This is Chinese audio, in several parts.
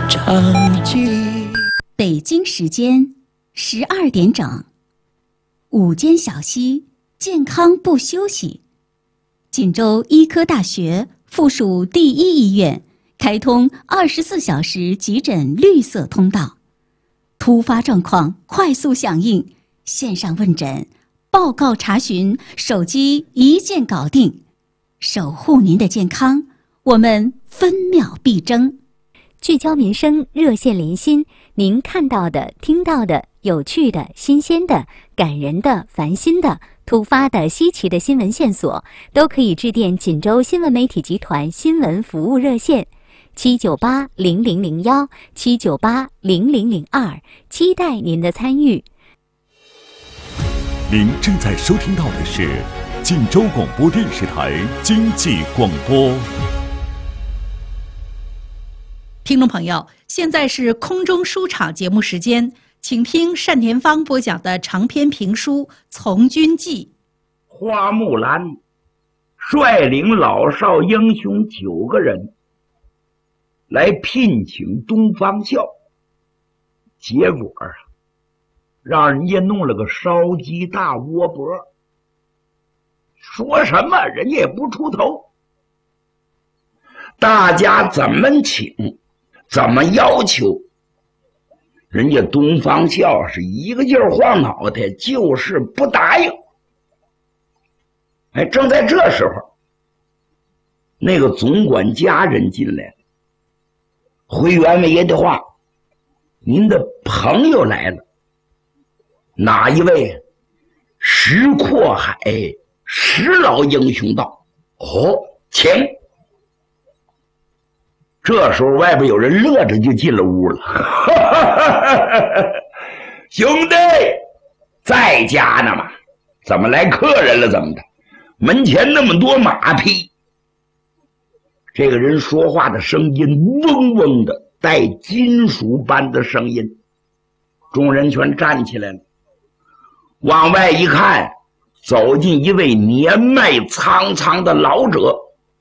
场景。 北京时间12点整，午间小息，健康不休息。锦州医科大学附属第一医院开通24小时急诊绿色通道，突发状况快速响应，线上问诊、报告查询，手机一键搞定，守护您的健康，我们分秒必争。 聚焦民生，热线连心，您看到的、听到的、有趣的、新鲜的、感人的、烦心的、突发的、稀奇的新闻线索，都可以致电锦州新闻媒体集团新闻服务热线7980001 7980002，期待您的参与。 您正在收听到的是锦州广播电视台经济广播。 听众朋友，现在是空中书场节目时间，请听单田芳播讲的长篇评书《从军记》。 花木兰率领老少英雄9个人来聘请东方孝，结果让人家弄了个烧鸡大窝脖，说什么人家也不出头。大家怎么请，怎么要求，人家东方孝是一个劲儿晃脑袋，就是不答应。正在这时候，那个总管家人进来了。回员外爷的话，您的朋友来了。哪一位？石阔海，石老英雄道。哦，请。这时候外边有人乐着就进了屋了。兄弟，在家呢吗？怎么来客人了？怎么的？门前那么多马匹。这个人说话的声音嗡嗡的，带金属般的声音。众人全站起来了，往外一看，走进一位年迈苍苍的老者。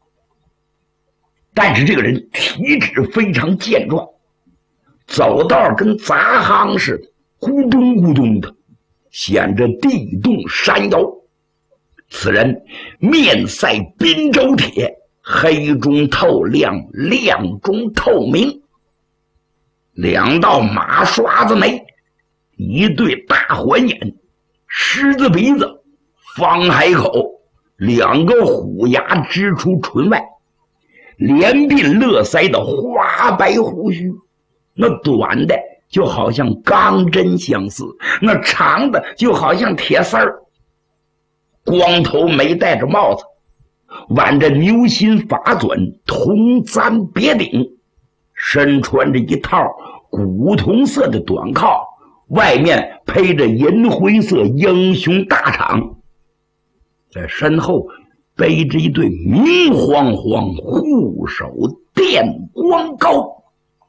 但是这个人体质非常健壮，走道跟杂夯似的，咕咚咕咚的，显着地动山摇。此人面赛滨州铁，黑中透亮，亮中透明，两道马刷子眉，一对大环眼，狮子鼻子，方海口，两个虎牙支出唇外，连鬓乐腮的花白胡须，那短的就好像钢针相似，那长的就好像铁丝儿。光头没戴着帽子，挽着牛心发纂，铜簪别顶，身穿着一套古铜色的短靠，外面披着银灰色英雄大氅，在身后背着一对明晃晃护手电光钩。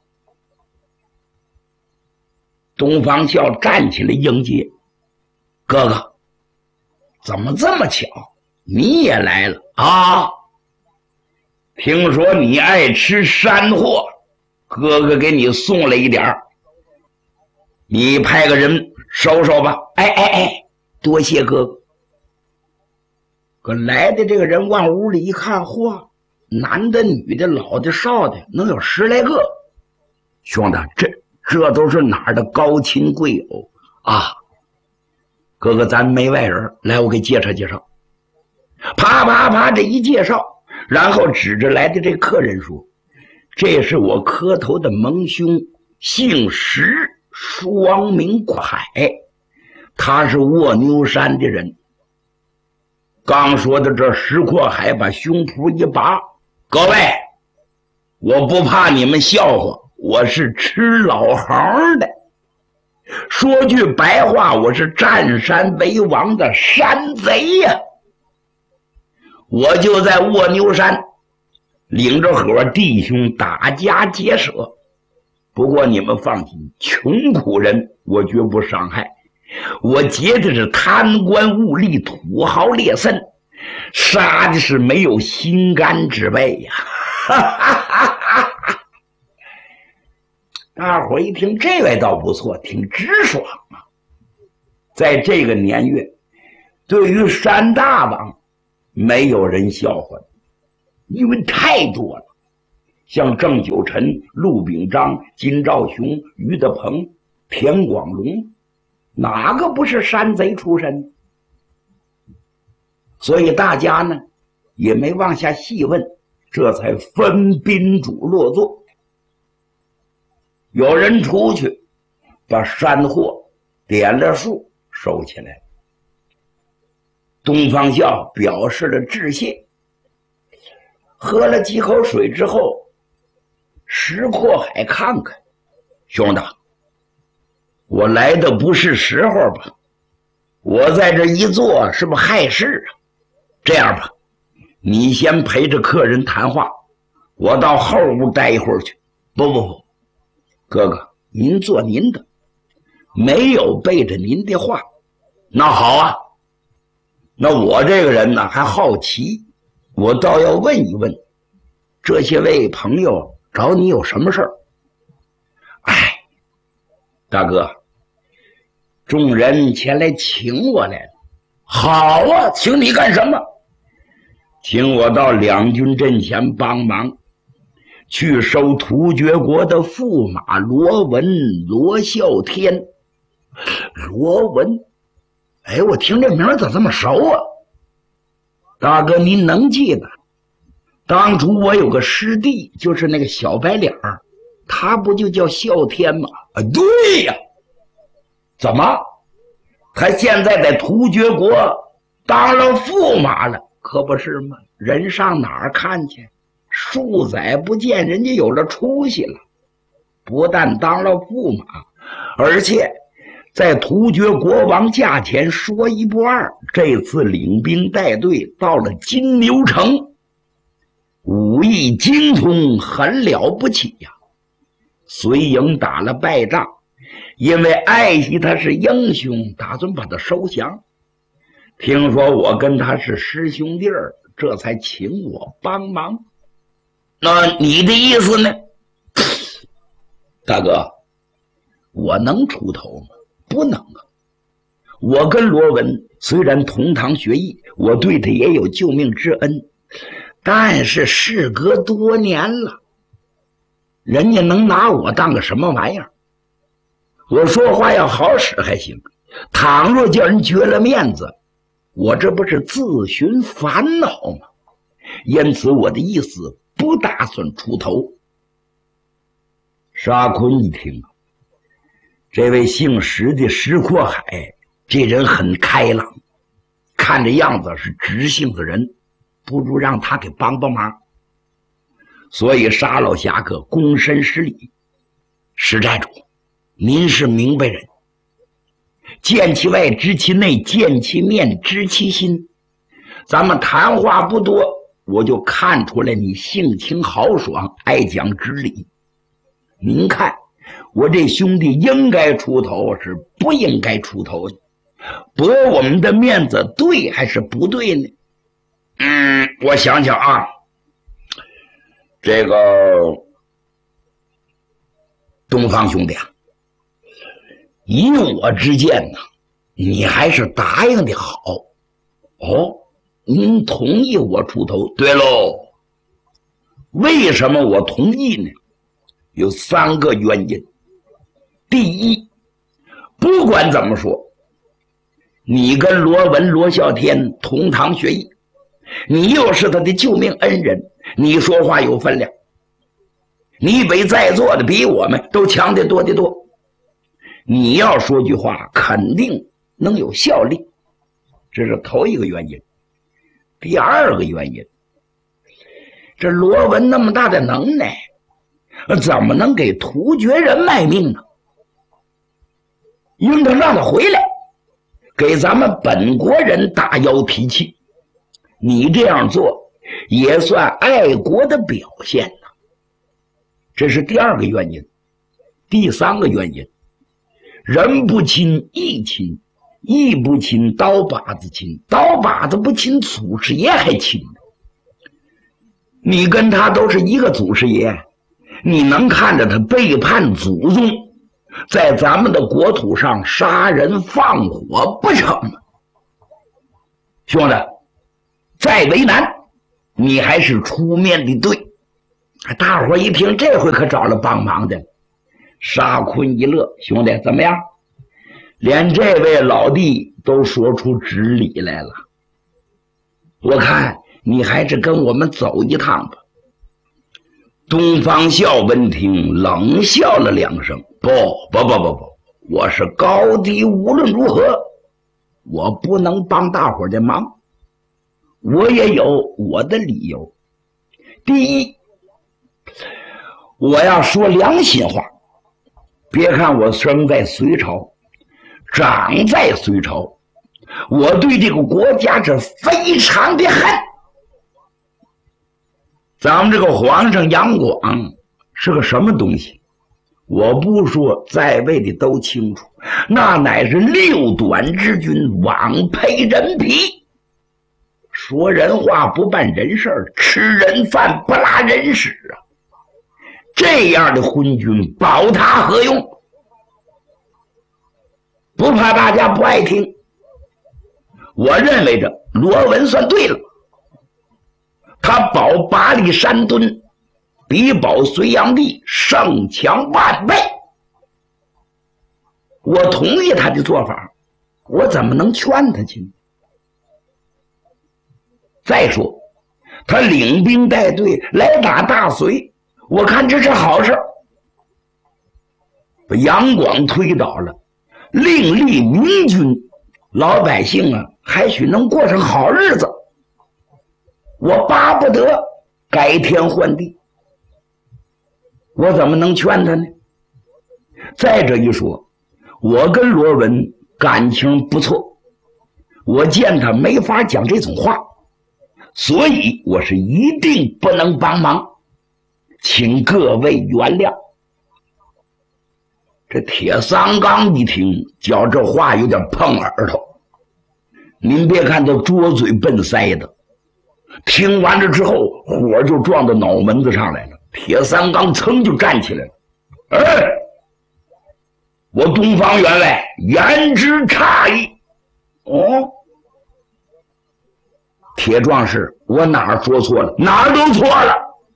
东方孝站起来迎接，哥哥，怎么这么巧，你也来了啊？听说你爱吃山货，哥哥给你送了一点儿，你派个人收收吧。多谢哥哥。可来的这个人往屋里一看，嚯，男的女的老的少的能有10来个。兄弟，这都是哪儿的高亲贵友啊？哥哥咱没外人，来我给介绍介绍。啪啪啪这一介绍，然后指着来的这客人说，这是我磕头的盟兄，姓石，双名阔海，他是卧牛山的人。刚说的这石阔海把胸脯一拔，各位，我不怕你们笑话，我是吃老行的。说句白话，我是占山为王的山贼呀！我就在卧牛山领着伙弟兄打家劫舍，不过你们放心，穷苦人我绝不伤害，我劫的是贪官污吏、土豪劣绅，杀的是没有心肝之辈呀！ 大伙一听这位倒不错，挺直爽啊。在这个年月，对于山大王没有人笑话，因为太多了，像郑九臣、陆秉章、金兆雄、于德鹏、田广龙，哪个不是山贼出身？所以大家呢也没往下细问，这才分宾主落座。有人出去把山货点了数收起来，东方笑表示了致谢，喝了几口水之后，石阔海看看，兄弟，我来的不是时候吧？我在这一坐是不是害事啊？这样吧，你先陪着客人谈话，我到后屋待一会儿去。不，哥哥，您做您的，没有背着您的话。那好啊，那我这个人呢还好奇，我倒要问一问，这些位朋友找你有什么事儿？哎，大哥，众人前来请我来了。好啊，请你干什么？请我到两军阵前帮忙，去收突厥国的驸马罗文、罗啸天。罗文，哎，我听这名咋这么熟啊？大哥，您能记得当初我有个师弟，就是那个小白脸儿，他不就叫啸天吗？啊，对呀。怎么他现在在突厥国当了驸马了？可不是吗？人上哪儿看去？数载不见，人家有了出息了，不但当了驸马，而且在突厥国王驾前说一不二。这次领兵带队到了金牛城，武艺精通，很了不起呀。随营打了败仗，因为爱惜他是英雄，打算把他收降。听说我跟他是师兄弟儿，这才请我帮忙。那你的意思呢？大哥，我能出头吗？不能啊。我跟罗文虽然同堂学艺，我对他也有救命之恩，但是事隔多年了，人家能拿我当个什么玩意儿？我说话要好使还行，倘若叫人绝了面子，我这不是自寻烦恼吗？因此我的意思不打算出头。沙坤一听，这位姓石的石阔海这人很开朗，看这样子是直性子人，不如让他给帮帮忙。所以沙老侠客躬身施礼，石寨主，您是明白人，见其外知其内，见其面知其心。咱们谈话不多，我就看出来你性情豪爽，爱讲知理。您看我这兄弟应该出头是不应该出头，驳我们的面子对还是不对呢？我想想啊，这个东方兄弟啊，以我之见呢，你还是答应的好。哦，您同意我出头？对喽。为什么我同意呢？有3个原因。第一，不管怎么说，你跟罗文、罗啸天同堂学艺，你又是他的救命恩人，你说话有分量，你比在座的比我们都强得多得多。你要说句话肯定能有效力，这是头一个原因。第二个原因，这罗文那么大的能耐，怎么能给突厥人卖命呢？应当让他回来，给咱们本国人打腰提气。你这样做也算爱国的表现呢。这是第二个原因。第3个原因，人不亲义亲，义不亲刀把子亲，刀把子不亲祖师爷还亲。你跟他都是一个祖师爷， 你能看着他背叛祖宗，在咱们的国土上杀人放火不成吗？兄弟，再为难，你还是出面的对。大伙一听，这回可找了帮忙的。沙坤一乐，兄弟怎么样？连这位老弟都说出知理来了。我看你还是跟我们走一趟吧。东方笑闻听，冷笑了2声，不，我是高低无论如何，我不能帮大伙的忙。我也有我的理由。第一，我要说良心话，别看我生在隋朝，长在隋朝，我对这个国家是非常的恨。咱们这个皇上杨广是个什么东西？我不说，在位的都清楚，那乃是6短之君，枉配人皮。说人话不办人事，吃人饭不拉人屎啊！这样的昏君保他何用？不怕大家不爱听，我认为这罗文算对了。他保八里山墩，比保隋炀帝胜强万倍。我同意他的做法，我怎么能劝他去呢？再说他领兵带队来打大隋，我看这是好事，把杨广推倒了，另立明君，老百姓啊还许能过上好日子。我巴不得改天换地，我怎么能劝他呢？再者一说，我跟罗文感情不错，我见他没法讲这种话，所以我是一定不能帮忙，请各位原谅。这铁三刚一听，觉这话有点碰耳朵，您别看他拙嘴笨腮的，听完了之后火就撞到脑门子上来了。铁三刚噌就站起来了，我东方员外言之诧异。哦，铁壮士，我哪儿说错了？哪儿都错了，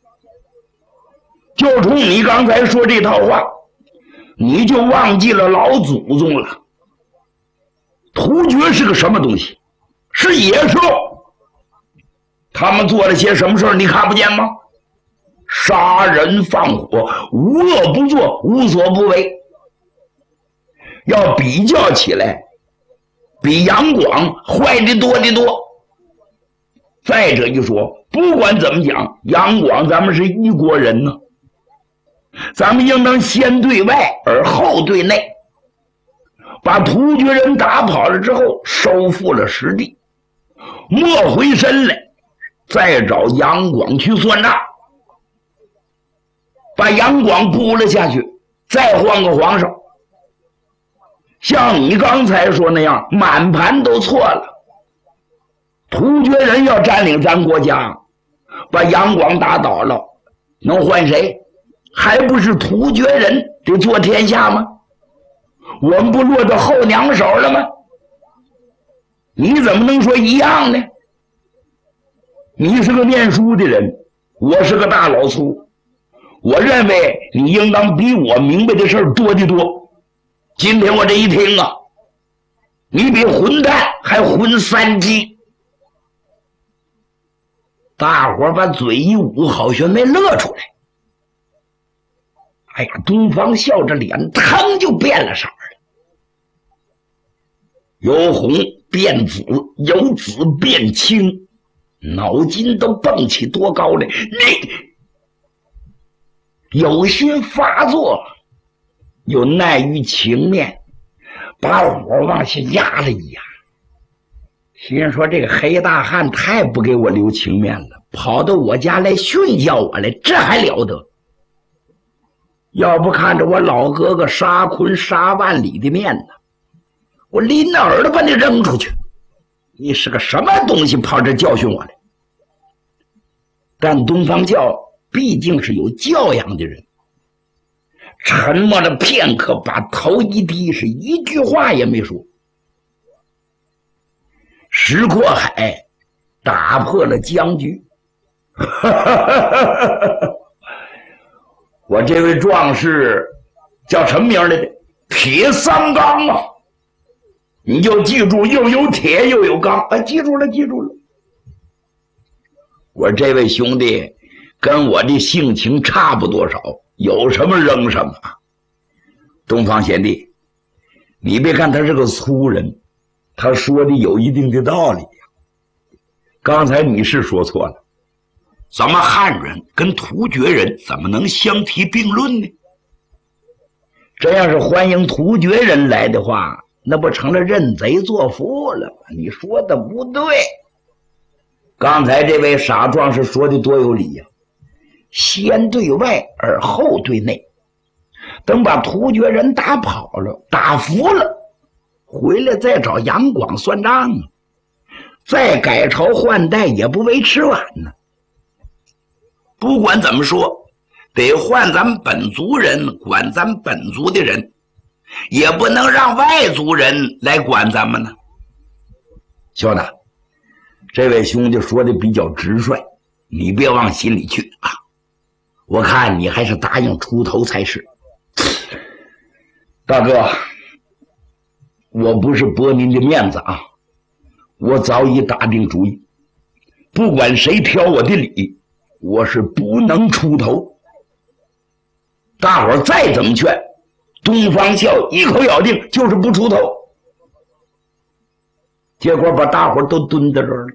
就冲你刚才说这套话，你就忘记了老祖宗了。突厥是个什么东西？是野兽。他们做了些什么事儿你看不见吗？杀人放火，无恶不作，无所不为。要比较起来，比杨广坏的多得多。再者一说，不管怎么讲，杨广咱们是一国人呢，咱们应当先对外而后对内，把突厥人打跑了之后，收复了实地，莫回身来再找杨广去算账，把杨广扑了下去，再换个皇上。像你刚才说那样，满盘都错了。突厥人要占领咱国家，把杨广打倒了，能换谁？还不是突厥人得做天下吗？我们不落到后娘手了吗？你怎么能说一样呢？你是个念书的人，我是个大老粗，我认为你应当比我明白的事儿多得多。今天我这一听啊，你比混蛋还混3级。大伙把嘴一捂，好像没乐出来。哎呀，东方笑着脸腾就变了色了，由红变紫，由紫变青，脑筋都蹦起多高来。你有心发作，又耐于情面，把火往下压了一压，心说这个黑大汉太不给我留情面了，跑到我家来训教我来，这还了得？要不看着我老哥哥杀坤杀万里的面呢，我拎着耳朵把你扔出去。你是个什么东西跑这教训我来？但东方教毕竟是有教养的人， 沉默了片刻，把头一低，是一句话也没说。石阔海打破了僵局。我这位壮士叫什么名来着？铁三刚啊！你就记住，又有铁又有刚啊！记住了，记住了。我这位兄弟跟我的性情差不多少，有什么扔什么。东方贤弟，你别看他是个粗人，他说的有一定的道理。刚才你是说错了，咱们汉人跟突厥人怎么能相提并论呢？这要是欢迎突厥人来的话，那不成了认贼作父了吗？你说的不对。刚才这位傻壮士说的多有理呀，先对外而后对内。等把突厥人打跑了，打服了，回来再找杨广算账啊，再改朝换代也不为迟晚呢。不管怎么说，得换咱们本族人管咱本族的人，也不能让外族人来管咱们呢。兄弟，这位兄弟说的比较直率，你别往心里去啊。我看你还是答应出头才是。大哥，我不是驳您的面子啊，我早已打定主意，不管谁挑我的理，我是不能出头。大伙儿再怎么劝，东方笑一口咬定就是不出头，结果把大伙儿都蹲在这儿了。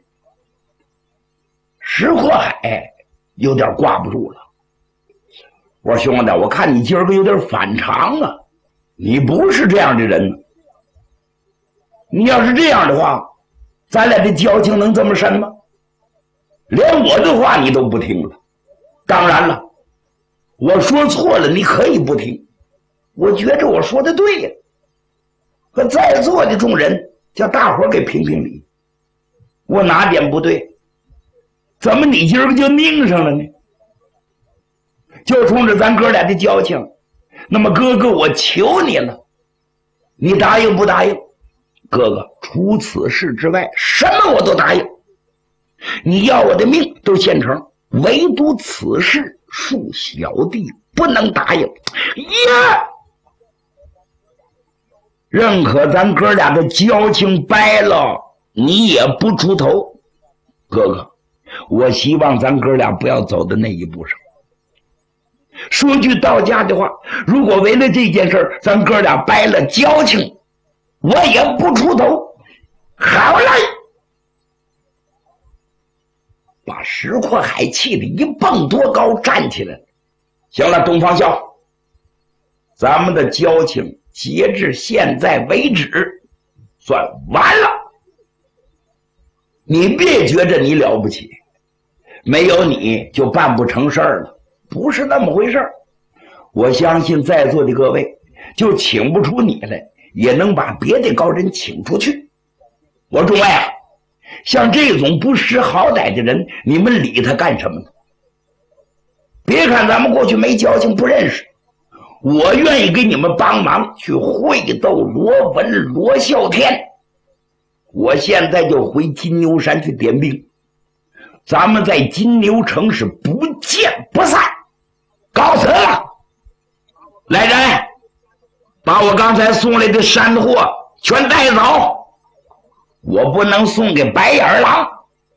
石阔海有点挂不住了，我说兄弟，我看你今儿个有点反常啊，你不是这样的人，你要是这样的话，咱俩的交情能这么深吗？连我的话你都不听了。当然了，我说错了你可以不听，我觉着我说的对呀。和在座的众人叫大伙儿给评评理，我哪点不对？怎么你今儿个就拧上了呢？就冲着咱哥俩的交情，那么哥哥我求你了，你答应不答应？哥哥，除此事之外什么我都答应，你要我的命都现成，唯独此事恕小弟不能答应呀。认可咱哥俩的交情掰了，你也不出头。哥哥，我希望咱哥俩不要走到那一步上。说句到家的话，如果为了这件事咱哥俩掰了交情，我也不出头。好嘞！把石阔海气得一蹦多高，站起来了。行了，东方笑，咱们的交情截至现在为止算完了。你别觉着你了不起，没有你就办不成事儿了，不是那么回事儿。我相信在座的各位，就请不出你来，也能把别的高人请出去。我诸位啊，像这种不识好歹的人，你们理他干什么呢？别看咱们过去没交情不认识，我愿意给你们帮忙去会斗罗文罗啸天。我现在就回金牛山去点兵，咱们在金牛城是不见不散。告辞了。来人，把我刚才送来的山货全带走，我不能送给白眼狼。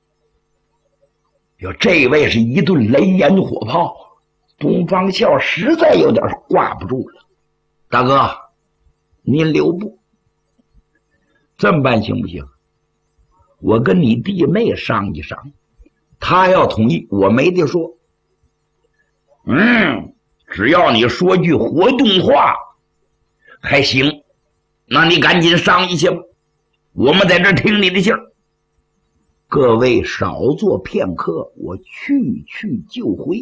哟，这位是一顿雷烟火炮，东方笑实在有点挂不住了。大哥，您留步。这么办行不行？我跟你弟妹商一商，他要同意，我没得说。只要你说句活动话还行，那你赶紧商议去吧，我们在这听你的信儿。各位少坐片刻，我去就回。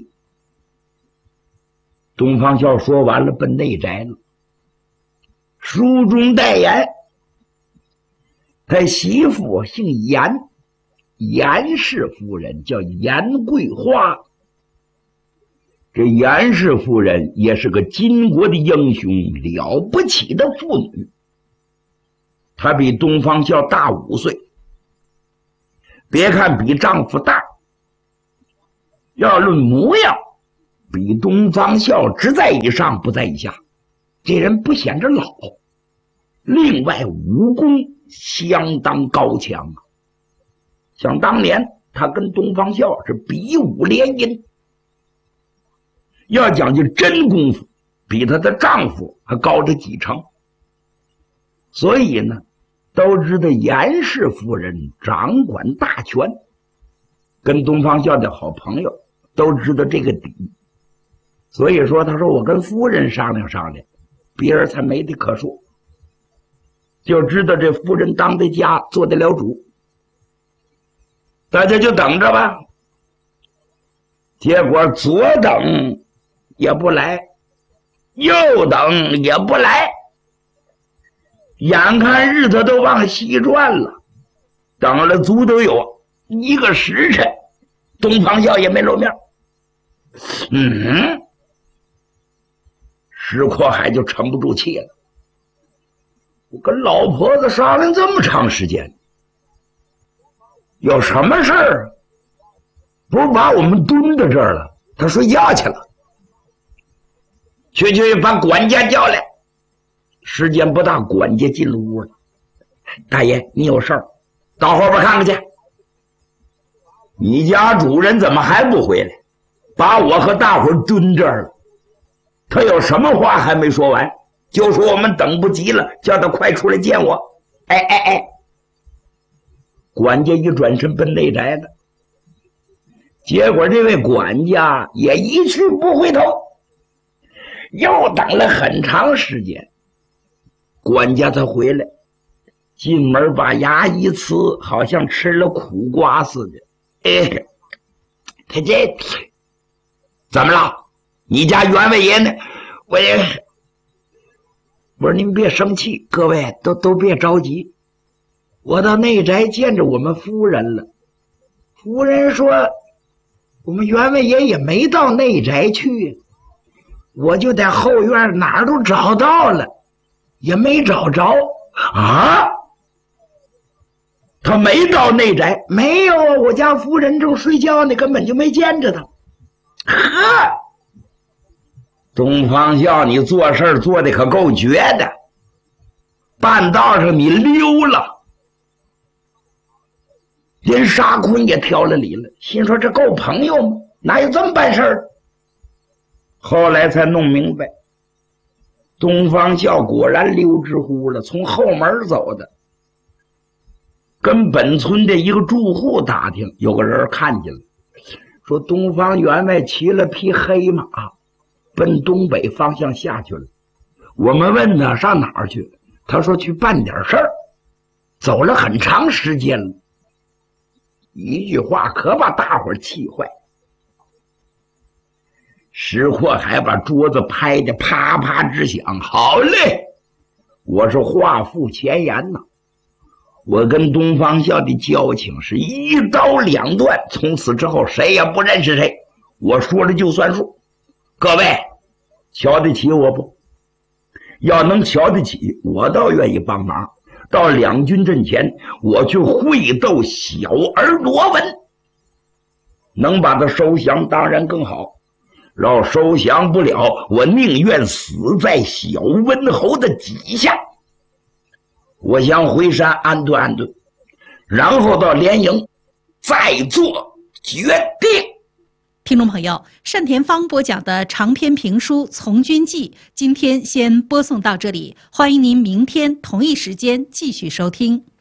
东方笑说完了，奔内宅了。书中代言，他媳妇姓严，严氏夫人叫严桂花。 这严氏夫人也是个巾帼的英雄，了不起的妇女。她比东方孝大5岁，别看比丈夫大，要论模样，比东方孝只在以上，不在以下。这人不显着老，另外武功相当高强啊。想当年他跟东方孝是比武联姻，要讲究真功夫，比她的丈夫还高着几成。所以呢，都知道严氏夫人掌管大权，跟东方孝的好朋友都知道这个底。所以说他说我跟夫人商量商量，别人才没得可说，就知道这夫人当得家，做得了主。大家就等着吧。结果左等也不来，右等也不来，眼看日子都往西转了，等了足都有1个时辰，东方孝也没露面。石阔海就沉不住气了。我跟老婆子商量这么长时间，有什么事儿？不是把我们蹲在这儿了？他睡觉去了。去把管家叫来。时间不大，管家进了屋了。大爷，你有事儿，到后边看看去。你家主人怎么还不回来？把我和大伙儿蹲这儿了。他有什么话还没说完，就说我们等不及了，叫他快出来见我。管家一转身奔内宅了。结果这位管家也一去不回头，又等了很长时间，管家才回来。进门把牙一呲，好像吃了苦瓜似的。他这怎么了？你家员外爷呢？我说您别生气，各位都别着急。我到内宅见着我们夫人了，夫人说我们员外爷也没到内宅去，我就在后院哪儿都找到了，也没找着啊。他没到内宅？没有啊，我家夫人正睡觉呢，根本就没见着他。呵，东方孝，你做事做的可够绝的，半道上你溜了。连沙坤也挑了理了，心说这够朋友吗？哪有这么办事儿？后来才弄明白，东方孝果然溜之乎了，从后门走的。跟本村的一个住户打听，有个人看见了，说东方员外骑了匹黑马，奔东北方向下去了。我们问他上哪儿去，他说去办点事儿，走了很长时间了。一句话可把大伙儿气坏。石阔海把桌子拍得啪啪直响。好嘞，我是话付前言呐，我跟东方孝的交情是一刀两断，从此之后谁也不认识谁，我说了就算数。各位瞧得起我不？要能瞧得起，我倒愿意帮忙。到两军阵前，我去会斗小儿罗文，能把他收降当然更好，要收降不了，我宁愿死在小温侯的底下。我想回山安顿安顿，然后到连营再做决定。 听众朋友，单田芳播讲的长篇评书《从军记》今天先播送到这里，欢迎您明天同一时间继续收听。